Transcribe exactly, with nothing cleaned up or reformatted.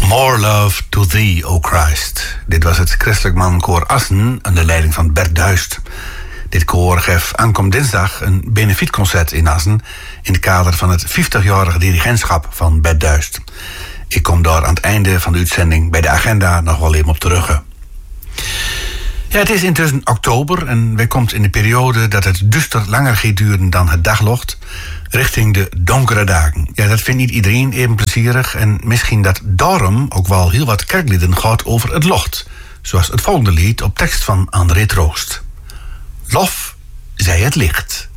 More love to thee, O Christ. Dit was het christelijk mankoor Assen onder leiding van Bert Duist. Dit koor gaf aankomend dinsdag een benefietconcert in Assen in het kader van het vijftigjarige dirigentschap van Bert Duist. Ik kom daar aan het einde van de uitzending bij de agenda nog wel even op terug. Ja, het is intussen oktober en wij komt in de periode dat het duister langer gaat duren dan het daglocht, richting de donkere dagen. Ja, dat vindt niet iedereen even plezierig en misschien dat daarom ook wel heel wat kerklieden gaat over het locht, zoals het volgende lied op tekst van André Troost. Lof zij het licht.